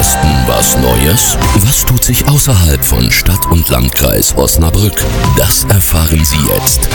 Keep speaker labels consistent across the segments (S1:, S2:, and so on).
S1: Westen was Neues? Was tut sich außerhalb von Stadt und Landkreis Osnabrück? Das erfahren Sie jetzt.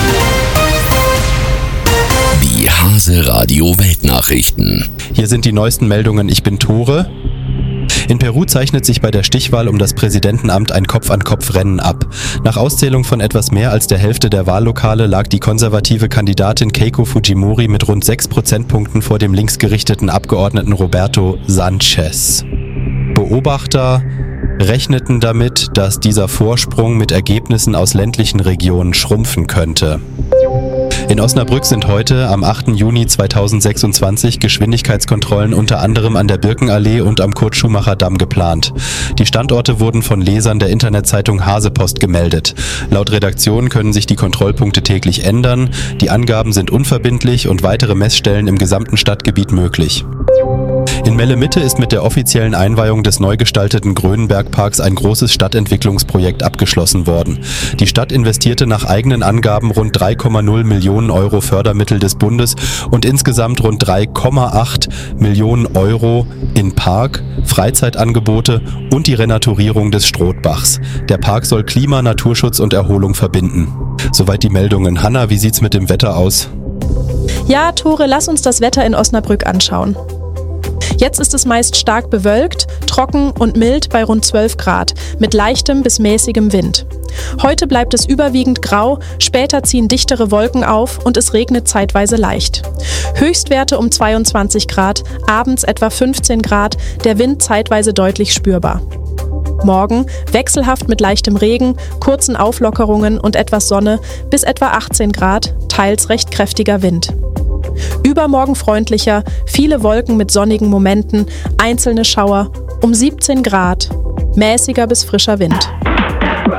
S1: Die Hase Radio Weltnachrichten.
S2: Hier sind die neuesten Meldungen. Ich bin Tore. In Peru zeichnet sich bei der Stichwahl um das Präsidentenamt ein Kopf-an-Kopf-Rennen ab. Nach Auszählung von etwas mehr als der Hälfte der Wahllokale lag die konservative Kandidatin Keiko Fujimori mit rund 6 Prozentpunkten vor dem linksgerichteten Abgeordneten Roberto Sanchez. Beobachter rechneten damit, dass dieser Vorsprung mit Ergebnissen aus ländlichen Regionen schrumpfen könnte. In Osnabrück sind heute, am 8. Juni 2026, Geschwindigkeitskontrollen unter anderem an der Birkenallee und am Kurt-Schumacher-Damm geplant. Die Standorte wurden von Lesern der Internetzeitung Hasepost gemeldet. Laut Redaktion können sich die Kontrollpunkte täglich ändern, die Angaben sind unverbindlich und weitere Messstellen im gesamten Stadtgebiet möglich. In Melle-Mitte ist mit der offiziellen Einweihung des neu gestalteten Grönenbergparks ein großes Stadtentwicklungsprojekt abgeschlossen worden. Die Stadt investierte nach eigenen Angaben rund 3,0 Millionen Euro Fördermittel des Bundes und insgesamt rund 3,8 Millionen Euro in Park, Freizeitangebote und die Renaturierung des Strothbachs. Der Park soll Klima, Naturschutz und Erholung verbinden. Soweit die Meldungen. Hanna, wie sieht's mit dem Wetter aus?
S3: Ja, Tore, lass uns das Wetter in Osnabrück anschauen. Jetzt ist es meist stark bewölkt, trocken und mild bei rund 12 Grad, mit leichtem bis mäßigem Wind. Heute bleibt es überwiegend grau, später ziehen dichtere Wolken auf und es regnet zeitweise leicht. Höchstwerte um 22 Grad, abends etwa 15 Grad, der Wind zeitweise deutlich spürbar. Morgen wechselhaft mit leichtem Regen, kurzen Auflockerungen und etwas Sonne bis etwa 18 Grad, teils recht kräftiger Wind. Übermorgen freundlicher, viele Wolken mit sonnigen Momenten, einzelne Schauer, um 17 Grad, mäßiger bis frischer Wind.